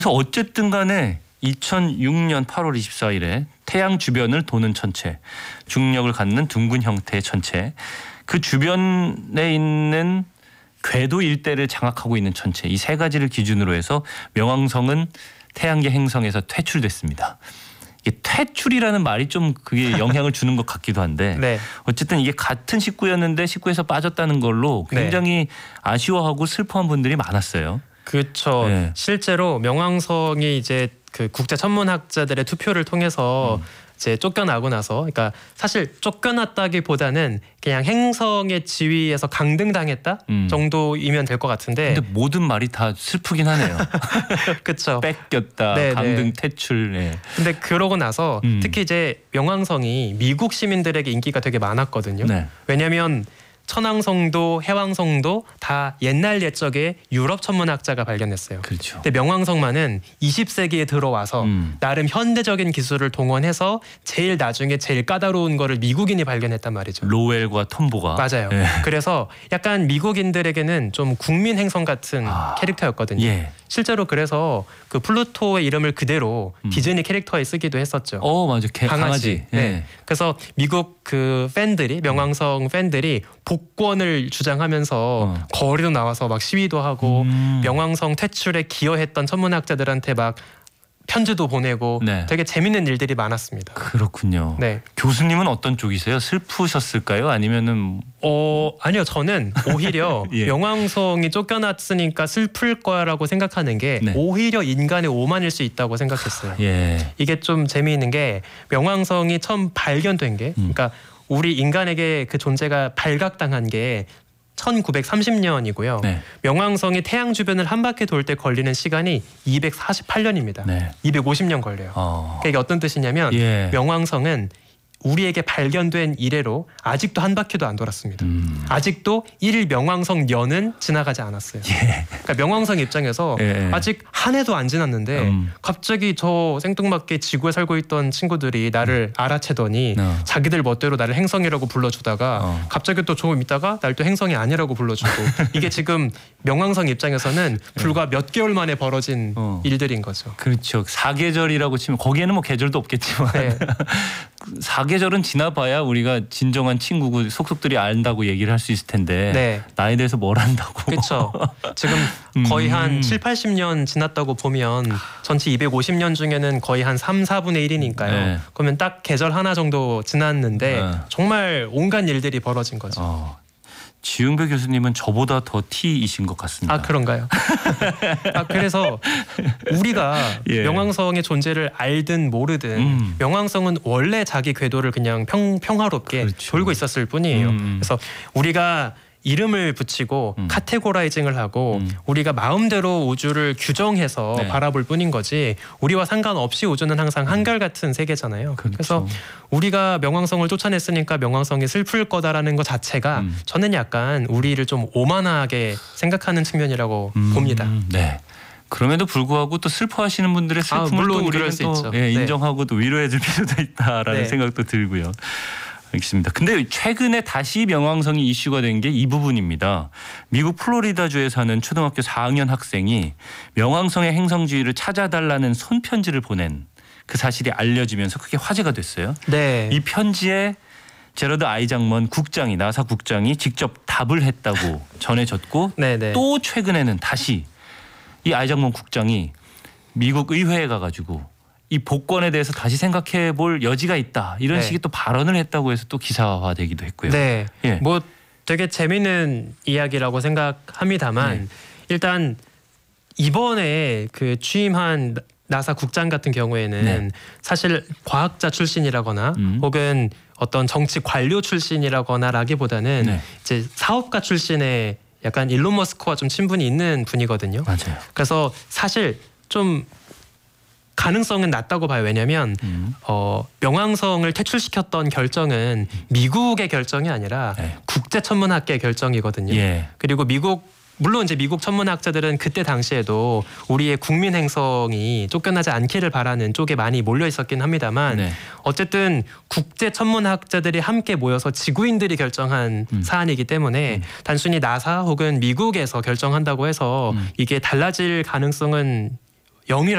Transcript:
그래서 어쨌든 간에 2006년 8월 24일에 태양 주변을 도는 천체, 중력을 갖는 둥근 형태의 천체, 그 주변에 있는 궤도 일대를 장악하고 있는 천체, 이 세 가지를 기준으로 해서 명왕성은 태양계 행성에서 퇴출됐습니다. 이게 퇴출이라는 말이 좀 그게 영향을 주는 것 같기도 한데 네. 어쨌든 이게 같은 식구였는데 식구에서 빠졌다는 걸로 굉장히 아쉬워하고 슬퍼한 분들이 많았어요. 그렇죠. 네. 실제로 명왕성이 이제 그 국제 천문학자들의 투표를 통해서 이제 쫓겨나고 나서, 그러니까 사실 쫓겨났다기보다는 그냥 행성의 지위에서 강등당했다 정도이면 될 것 같은데. 근데 모든 말이 다 슬프긴 하네요. 그렇죠. 뺏겼다, 네, 강등, 네. 퇴출. 네. 근데 그러고 나서 특히 이제 명왕성이 미국 시민들에게 인기가 되게 많았거든요. 네. 왜냐하면 천왕성도 해왕성도 다 옛날 옛적에 유럽 천문학자가 발견했어요. 그렇죠. 근데 명왕성만은 20세기에 들어와서 나름 현대적인 기술을 동원해서 제일 나중에 제일 까다로운 거를 미국인이 발견했단 말이죠. 로웰과 톰보가. 맞아요. 예. 그래서 약간 미국인들에게는 좀 국민 행성 같은 캐릭터였거든요. 예. 실제로 그래서 그 플루토의 이름을 그대로 디즈니 캐릭터에 쓰기도 했었죠. 맞아. 강아지. 네. 예. 그래서 미국 그 팬들이, 명왕성 팬들이 복권을 주장하면서 거리로 나와서 막 시위도 하고 명왕성 퇴출에 기여했던 천문학자들한테 막 편지도 보내고 네. 되게 재밌는 일들이 많았습니다. 그렇군요. 네. 교수님은 어떤 쪽이세요? 슬프셨을까요? 아니면은 아니요. 저는 오히려 예. 명왕성이 쫓겨났으니까 슬플 거라고 생각하는 게 네. 오히려 인간의 오만일 수 있다고 생각했어요. 예. 이게 좀 재미있는 게 명왕성이 처음 발견된 게, 그러니까 우리 인간에게 그 존재가 발각당한 게 1930년이고요. 네. 명왕성이 태양 주변을 한 바퀴 돌 때 걸리는 시간이 248년입니다. 네. 250년 걸려요. 그러니까 이게 어떤 뜻이냐면 예. 명왕성은 우리에게 발견된 이래로 아직도 한 바퀴도 안 돌았습니다. 아직도 1 명왕성 년은 지나가지 않았어요. 예. 그러니까 명왕성 입장에서 예. 아직 한 해도 안 지났는데 갑자기 저 생뚱맞게 지구에 살고 있던 친구들이 나를 알아채더니 자기들 멋대로 나를 행성이라고 불러주다가 갑자기 또 조금 있다가 날 또 행성이 아니라고 불러주고 이게 지금 명왕성 입장에서는 불과 몇 개월 만에 벌어진 일들인 거죠. 그렇죠. 사계절이라고 치면 거기에는 뭐 계절도 없겠지만 네. 사계절은 지나봐야 우리가 진정한 친구고 속속들이 안다고 얘기를 할 수 있을 텐데 네. 나에 대해서 뭘 안다고. 그렇죠. 지금 거의 한 7, 80년 지났다고 보면 전체 250년 중에는 거의 한 3, 4분의 1이니까요. 네. 그러면 딱 계절 하나 정도 지났는데 네. 정말 온갖 일들이 벌어진 거죠. 지은배 교수님은 저보다 더 T이신 것 같습니다. 아, 그런가요? 그래서 우리가 예. 명왕성의 존재를 알든 모르든 명왕성은 원래 자기 궤도를 그냥 평화롭게 그렇죠. 돌고 있었을 뿐이에요. 그래서 우리가 이름을 붙이고 카테고라이징을 하고 우리가 마음대로 우주를 규정해서 네. 바라볼 뿐인 거지 우리와 상관없이 우주는 항상 한결같은 세계잖아요. 그렇죠. 그래서 우리가 명왕성을 쫓아냈으니까 명왕성이 슬플 거다라는 것 자체가 저는 약간 우리를 좀 오만하게 생각하는 측면이라고 봅니다. 네. 그럼에도 불구하고 또 슬퍼하시는 분들의 슬픔을 물론 또 우리는 그럴 수 또 있죠. 인정하고 또 위로해줄 필요도 있다라는 네. 생각도 들고요. 알겠습니다. 근데 최근에 다시 명왕성이 이슈가 된 게 이 부분입니다. 미국 플로리다주에 사는 초등학교 4학년 학생이 명왕성의 행성지위를 찾아달라는 손편지를 보낸 그 사실이 알려지면서 크게 화제가 됐어요. 네. 이 편지에 제러드 아이작먼 국장이, 나사 국장이 직접 답을 했다고 전해졌고 네네. 또 최근에는 다시 이 아이작먼 국장이 미국 의회에 가가지고 이 복권에 대해서 다시 생각해 볼 여지가 있다. 이런 네. 식의 또 발언을 했다고 해서 또 기사화되기도 했고요. 네. 예. 뭐 되게 재미있는 이야기라고 생각합니다만 네. 일단 이번에 그 취임한 나사 국장 같은 경우에는 네. 사실 과학자 출신이라거나 혹은 어떤 정치 관료 출신이라거나라기보다는 네. 이제 사업가 출신의 약간 일론 머스크와 좀 친분이 있는 분이거든요. 맞아요. 그래서 사실 좀 가능성은 낮다고 봐요. 왜냐하면 명왕성을 퇴출시켰던 결정은 미국의 결정이 아니라 네. 국제천문학계 결정이거든요. 예. 그리고 물론 이제 미국 천문학자들은 그때 당시에도 우리의 국민 행성이 쫓겨나지 않기를 바라는 쪽에 많이 몰려 있었긴 합니다만 네. 어쨌든 국제 천문학자들이 함께 모여서 지구인들이 결정한 사안이기 때문에 단순히 나사 혹은 미국에서 결정한다고 해서 이게 달라질 가능성은 0이라